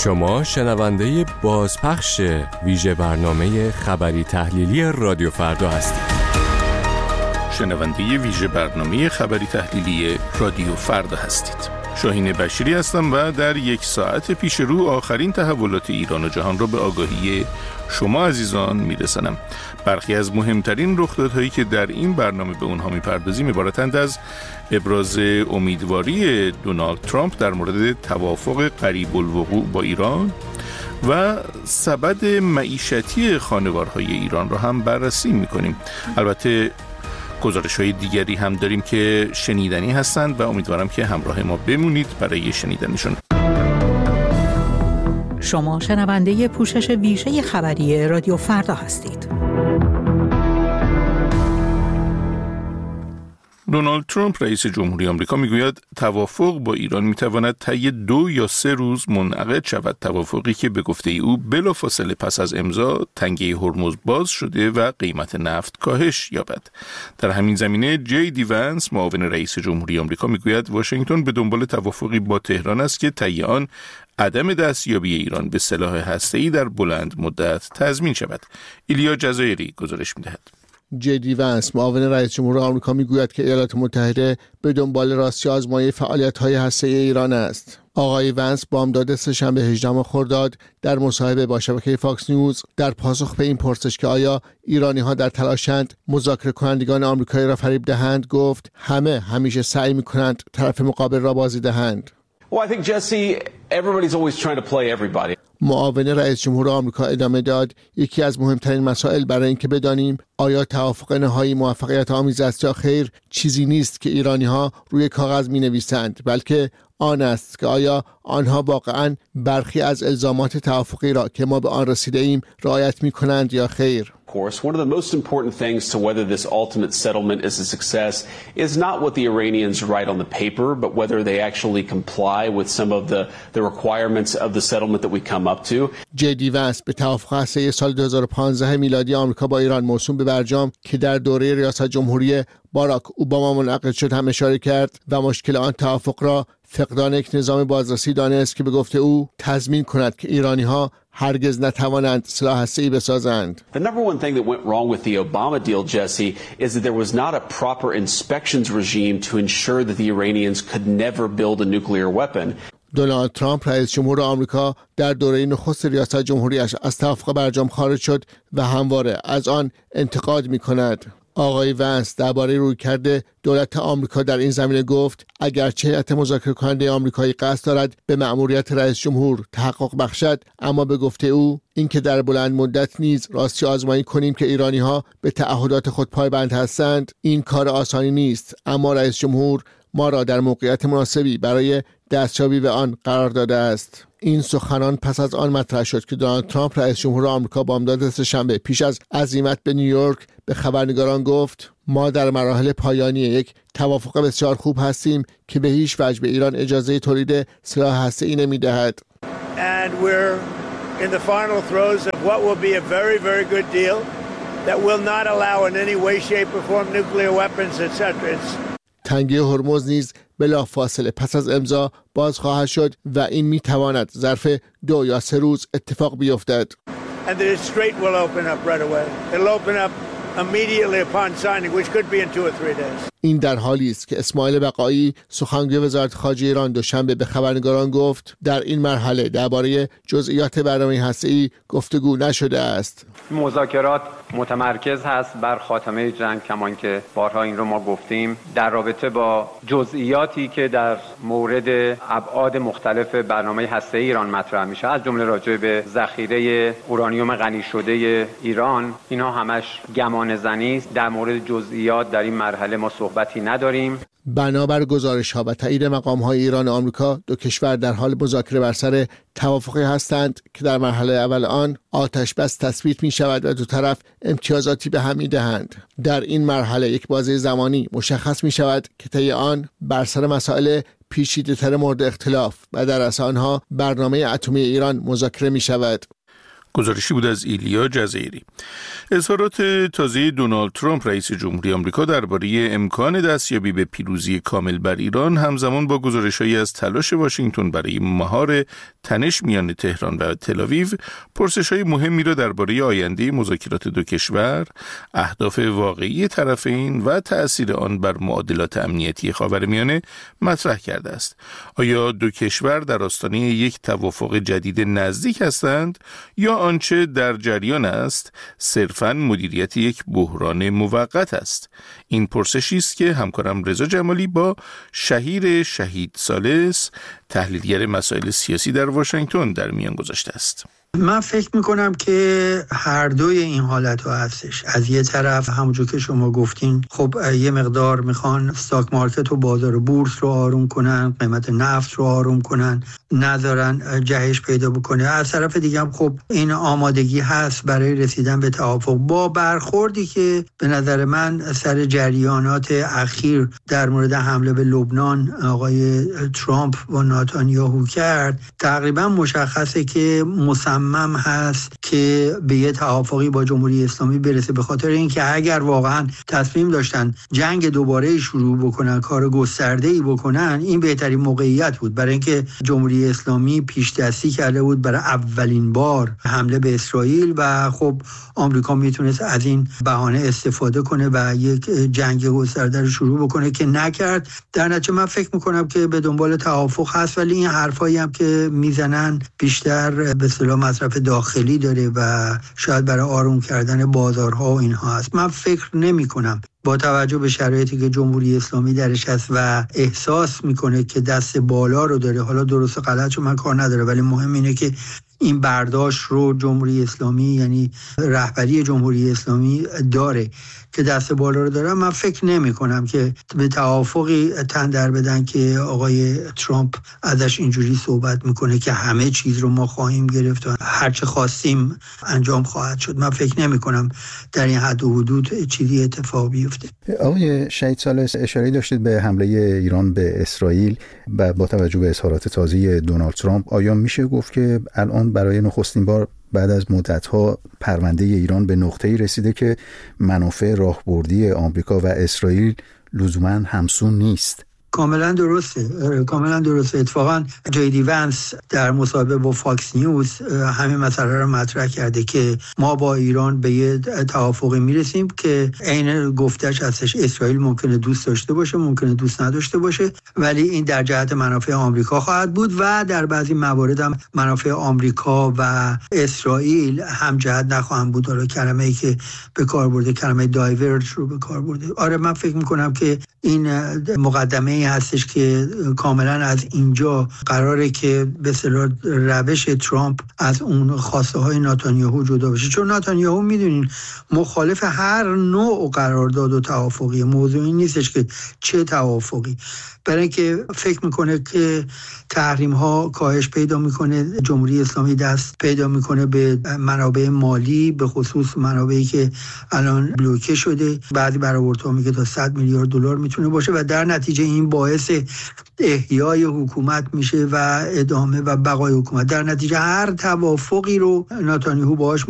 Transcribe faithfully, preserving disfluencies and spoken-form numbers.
شما شنونده بازپخش ویژه برنامه خبری تحلیلی رادیو فردا هستید. شنونده ویژه برنامه خبری تحلیلی رادیو فردا هستید. شاهین بشیری هستم و در یک ساعت پیش رو آخرین تحولات ایران و جهان را به آگاهی شما عزیزان میرسانم. برخی از مهمترین رخدادهایی که در این برنامه به اونها میپردازیم عبارتند از ابراز امیدواری دونالد ترامپ در مورد توافق قریب الوقوع با ایران و سبد معیشتی خانوارهای ایران را هم بررسی میکنیم. البته گزارش‌های دیگری هم داریم که شنیدنی هستند و امیدوارم که همراه ما بمونید برای شنیدنشون. شما شنونده پوشش ویژه خبری رادیو فردا هستید. دونالد ترامپ رئیس جمهوری آمریکا میگوید توافق با ایران میتواند طی دو یا سه روز منعقد شود. توافقی که به گفته او بلافاصله پس از امضا تنگه هرمز باز شده و قیمت نفت کاهش یابد. در همین زمینه جی دی ونس معاون رئیس جمهوری آمریکا میگوید واشنگتن به دنبال توافقی با تهران است که طی آن عدم دستیابی ایران به سلاح هسته‌ای در بلند مدت تضمین شود. ایلیا جزایری گزارش می‌دهد. جی دی ونس معاون رئیس جمهور آمریکا میگوید که ایالات متحده به دنبال راستی آزمایی فعالیت‌های هسته‌ای ایران است. آقای ونس بامداد سه‌شنبه هجدهم خرداد در مصاحبه با شبکه فاکس نیوز در پاسخ به این پرسش که آیا ایرانی‌ها در تلاشند مذاکره کنندگان آمریکایی را فریب دهند گفت همه همیشه سعی می‌کنند طرف مقابل را بازی دهند. Well, I think, Jesse, everybody's always trying to play everybody. معاون رئیس جمهور آمریکا ادامه داد یکی از مهمترین مسائل برای اینکه بدانیم آیا توافق نهایی موفقیت آمیز است یا خیر چیزی نیست که ایرانی‌ها روی کاغذ می‌نویسند، بلکه آن است که آیا آنها واقعاً برخی از الزامات توافقی را که ما به آن رسیده ایم رعایت می‌کنند یا خیر. Of course, one of the most important things to whether this ultimate settlement is a success is not what the Iranians write on the paper, but whether they actually comply with some of the the requirements of the settlement that we come up to. جی دی ونس به توافق هسته‌ای سال دو هزار و پانزده میلادی آمریکا با ایران موسوم به برجام که در دوره ریاست جمهوری باراک اوباما منعقد شد هم اشاره کرد و مشکل آن توافق را فقدان یک نظام بازرسی دانست که به گفته او تضمین کند که ایرانی‌ها هرگز نتوانند سلاح هسته‌ای بسازند. The number one thing that went wrong with the Obama deal, Jesse, is that there was not a proper inspections regime to ensure that the Iranians could never build a nuclear weapon. دونالد ترامپ رئیس جمهور آمریکا در دوره نخست ریاست جمهوریش از توافق برجام خارج شد و همواره از آن انتقاد می‌کند. آقای ونس درباره رویکرد دولت آمریکا در این زمینه گفت اگرچه هیئت مذاکره کننده آمریکایی قصد دارد به مأموریت رئیس جمهور تحقق بخشد، اما به گفته او اینکه در بلند مدت نیز راستی آزمایی کنیم که ایرانی‌ها به تعهدات خود پایبند هستند این کار آسانی نیست، اما رئیس جمهور ما را در موقعیت مناسبی برای دستیابی به آن قرار داده است. این سخنان پس از آن مطرح شد که دونالد ترامپ رئیس جمهور آمریکا بامداد سه‌شنبه پیش از عزیمت به نیویورک به خبرنگاران گفت ما در مراحل پایانی یک توافق بسیار خوب هستیم که به هیچ وجه به ایران اجازه تولید سلاح هسته‌ای نمی‌دهد. And we're in the final throes of what will be a very very good deal that will not allow in any way shape or form nuclear weapons et cetera. تنگه هرمز نیز بلافاصله پس از امضا باز خواهد شد و این میتواند ظرف دو یا سه روز اتفاق بیفتد. And the strait will open up right away. It'll open up immediately upon signing, which could be in two or three days. این در حالی است که اسماعیل بقایی سخنگوی وزارت خارجه ایران دوشنبه به خبرنگاران گفت در این مرحله درباره جزئیات برنامه هسته‌ای گفتگو نشده است. مذاکرات متمرکز هست بر خاتمه جنگ، کمان که بارها این رو ما گفتیم، در رابطه با جزئیاتی که در مورد ابعاد مختلف برنامه هسته‌ای ایران مطرح میشه، از جمله راجع به ذخیره اورانیوم غنی شده ایران، اینا همش گمان زنی است. در مورد جزئیات در این مرحله ما صحبتی نداریم. بنابر گزارش‌ها و تایید مقام‌های ایران و آمریکا دو کشور در حال مذاکره بر سر توافقی هستند که در مرحله اول آن آتش بس تثبیت می‌شود و دو طرف امتیازاتی به هم می‌دهند. در این مرحله یک بازه زمانی مشخص می‌شود که طی آن بر سر مسائل پیچیده‌تر مورد اختلاف و در اصل آنها برنامه اتمی ایران مذاکره می‌شود. گزارشی بود از ایلیا جزیری. اظهارات تازه دونالد ترامپ رئیس جمهوری آمریکا درباره امکان دستیابی به پیروزی کامل بر ایران همزمان با گزارش‌هایی از تلاش واشنگتن برای مهار تنش میان تهران و تل‌آویو، پرسش‌های مهمی را درباره آینده مذاکرات دو کشور، اهداف واقعی طرفین و تأثیر آن بر معادلات امنیتی خاورمیانه مطرح کرده است. آیا دو کشور در آستانه یک توافق جدید نزدیک هستند یا آنچه در جریان است صرفاً مدیریت یک بحران موقت است؟ این پرسشی است که همکارم رضا جمالی با شهیر شهید ثالث، تحلیلگر مسائل سیاسی در واشنگتن، در میان گذاشته است. من فکر میکنم که هر دوی این حالت ها هستش. از یه طرف همونجور که شما گفتین، خب یه مقدار میخوان استاک مارکت و بازار بورس رو آروم کنن، قیمت نفت رو آروم کنن، نذارن جهش پیدا بکنه. از طرف دیگه هم خب این آمادگی هست برای رسیدن به توافق، با برخوردی که به نظر من سر جریانات اخیر در مورد حمله به لبنان آقای ترامپ و نتانیاهو کرد. تقریبا مشخصه که مصمم هست که به یه توافقی با جمهوری اسلامی برسه، به خاطر اینکه اگر واقعا تصمیم داشتن جنگ دوباره شروع بکنن، کار گسترده‌ای بکنن، این بهترین موقعیت بود، برای اینکه جمهوری اسلامی پیش دستی کرده بود برای اولین بار حمله به اسرائیل و خب آمریکا میتونست از این بهانه استفاده کنه و یک جنگ گسترده رو شروع بکنه که نکرد. در نتیجه من فکر میکنم که به دنبال توافق هست، ولی این حرفایی هم که میزنن بیشتر به اصطلاح مصرف داخلی داره و شاید برای آروم کردن بازارها و اینها هست. من فکر نمی کنم با توجه به شرایطی که جمهوری اسلامی درش هست و احساس میکنه که دست بالا رو داره، حالا درست و غلط چون من کار نداره، ولی مهم اینه که این برداشت رو جمهوری اسلامی، یعنی رهبری جمهوری اسلامی داره که دست بالا رو داره. من فکر نمی کنم که به توافقی تن در بدن که آقای ترامپ ازش اینجوری صحبت میکنه که همه چیز رو ما خواهیم گرفت و هر چه خواستیم انجام خواهد شد. من فکر نمی کنم در این حد و حدود چیزی اتفاق بیفته. آقای شهید ثالث، اشاره داشتید به حمله ایران به اسرائیل و با توجه به اظهارات تازه دونالد ترامپ، آیا میشه گفت که الان برای نخستین بار بعد از مدت‌ها پرونده ایران به نقطه‌ای رسیده که منافع راهبردی آمریکا و اسرائیل لزوماً همسو نیست؟ کاملا درسته، کاملا درسته. اتفاقا جی دی ونس در مصاحبه با فاکس نیوز همین مسئله رو مطرح کرده که ما با ایران به یه توافقی میرسیم که عین گفتش هستش، اسرائیل ممکنه دوست داشته باشه، ممکنه دوست نداشته باشه، ولی این در جهت منافع آمریکا خواهد بود و در بعضی موارد هم منافع آمریکا و اسرائیل هم جهت نخواهند بود. حالا کلمه‌ای که به کار برده، کلمه دایورج رو به کار برده. آره من فکر می‌کنم که این مقدمه هستش که کاملا از اینجا قراره که به اصطلاح روش ترامپ از اون خواسته های نتانیاهو جدا بشه، چون نتانیاهو میدونین مخالف هر نوع قرارداد و توافقی. موضوع این نیستش که چه توافقی، برای اینکه فکر میکنه که تحریم ها کاهش پیدا میکنه، جمهوری اسلامی دست پیدا میکنه به منابع مالی، به خصوص منابعی که الان بلوکه شده. بعضی برآوردها میگه تا صد میلیارد دلار میتونه باشه و در نتیجه این باعث احیای حکومت میشه و ادامه و بقای حکومت. در نتیجه هر توافقی رو نتانیاهو باهاش